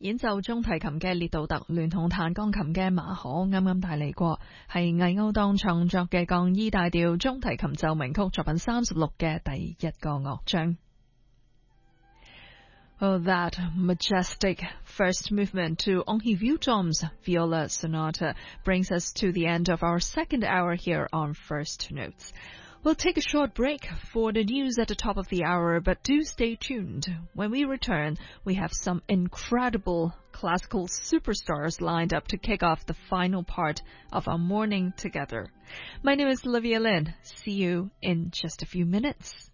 演奏中提琴嘅列杜特聯同彈鋼琴嘅馬可啱啱帶嚟過，係魏歐當創作嘅降 E 大調中提琴奏鳴曲作品36嘅第一個樂章。Oh, that majestic first movement to Henri Vieuxtemps' Viola Sonata brings us to the end of our second hour here on First Notes. We'll take a short break for the news at the top of the hour, but do stay tuned. When we return, we have some incredible classical superstars lined up to kick off the final part of our morning together. My name is Olivia Lin. See you in just a few minutes.